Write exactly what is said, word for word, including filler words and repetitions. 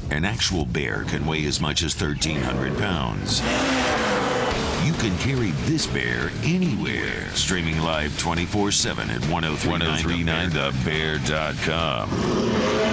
An actual bear can weigh as much as thirteen hundred pounds. You can carry this bear anywhere. Streaming live twenty-four seven at ten thirty-nine the bear dot com.